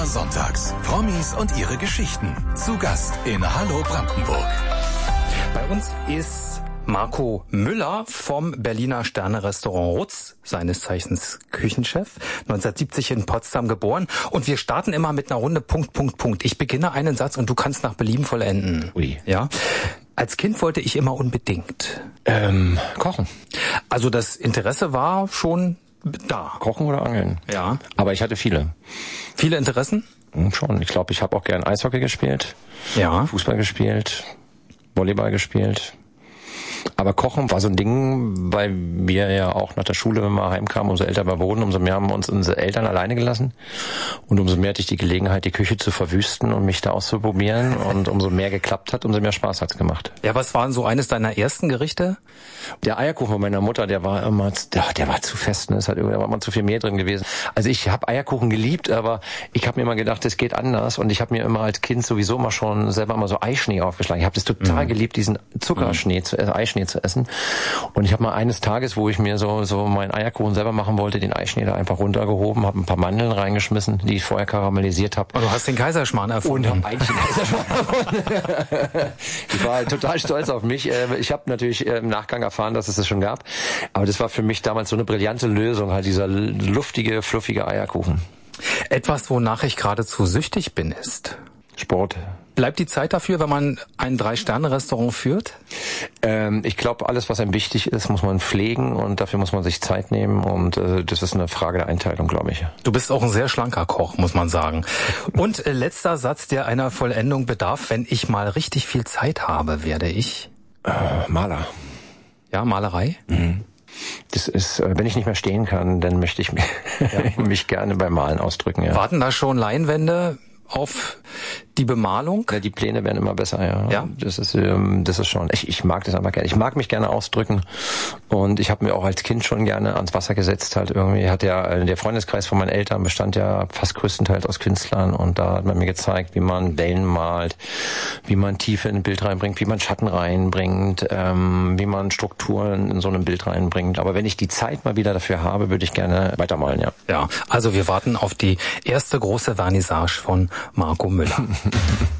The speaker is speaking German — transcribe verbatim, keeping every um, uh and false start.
Immer sonntags. Promis und ihre Geschichten. Zu Gast in Hallo Brandenburg. Bei uns ist Marco Müller vom Berliner Sterne-Restaurant Rutz, seines Zeichens Küchenchef, neunzehnhundertsiebzig in Potsdam geboren. Und wir starten immer mit einer Runde Punkt, Punkt, Punkt. Ich beginne einen Satz und du kannst nach Belieben vollenden. Ui. Ja. Als Kind wollte ich immer unbedingt Ähm, kochen. Also das Interesse war schon da. Kochen oder Angeln? Ja. Aber ich hatte viele. Viele Interessen? Hm, schon. Ich glaube, ich habe auch gern Eishockey gespielt. Ja. Fußball gespielt. Volleyball gespielt. Aber Kochen war so ein Ding, weil wir ja auch nach der Schule, wenn wir heimkamen, umso älter wir wurden, umso mehr haben wir uns unsere Eltern alleine gelassen. Und umso mehr hatte ich die Gelegenheit, die Küche zu verwüsten und mich da auszuprobieren. Und umso mehr geklappt hat, umso mehr Spaß hat's gemacht. Ja, was war denn so eines deiner ersten Gerichte? Der Eierkuchen von meiner Mutter, der war immer, der, der war zu fest, ne? Es hat irgendwie, da war immer zu viel Mehl drin gewesen. Also ich habe Eierkuchen geliebt, aber ich habe mir immer gedacht, es geht anders. Und ich habe mir immer als Kind sowieso mal schon selber mal so Eischnee aufgeschlagen. Ich habe das total mhm. geliebt, diesen Zuckerschnee mhm. zu essen, Eischnee zu essen. Und ich habe mal eines Tages, wo ich mir so so meinen Eierkuchen selber machen wollte, den Eischnee da einfach runtergehoben, habe ein paar Mandeln reingeschmissen, die ich vorher karamellisiert habe. Und du hast den Kaiserschmarrn erfunden. Und habe eigentlich den Kaiserschmarrn erfunden. Ich war total stolz auf mich. Ich habe natürlich im Nachgang erfahren, dass es das schon gab. Aber das war für mich damals so eine brillante Lösung, halt dieser luftige, fluffige Eierkuchen. Etwas, wonach ich geradezu süchtig bin, ist Sport. Bleibt die Zeit dafür, wenn man ein Drei-Sterne-Restaurant führt? Ähm, ich glaube, alles, was einem wichtig ist, muss man pflegen und dafür muss man sich Zeit nehmen und äh, das ist eine Frage der Einteilung, glaube ich. Du bist auch ein sehr schlanker Koch, muss man sagen. Und äh, letzter Satz, der einer Vollendung bedarf: Wenn ich mal richtig viel Zeit habe, werde ich... Äh, Maler. Ja, Malerei? Mhm. Das ist, wenn ich nicht mehr stehen kann, dann möchte ich mich, ja. mich gerne beim Malen ausdrücken. Ja. Warten da schon Leinwände auf die Bemalung? Ja, die Pläne werden immer besser, ja. Ja. Das ist, ähm, das ist schon. Ich, ich mag das einfach gerne. Ich mag mich gerne ausdrücken und ich habe mir auch als Kind schon gerne ans Wasser gesetzt. Halt irgendwie hat ja der Freundeskreis von meinen Eltern bestand ja fast größtenteils aus Künstlern und da hat man mir gezeigt, wie man Wellen malt, wie man Tiefe in ein Bild reinbringt, wie man Schatten reinbringt, ähm, wie man Strukturen in so einem Bild reinbringt. Aber wenn ich die Zeit mal wieder dafür habe, würde ich gerne weitermalen, ja. Ja, also wir warten auf die erste große Vernissage von Marco Müller.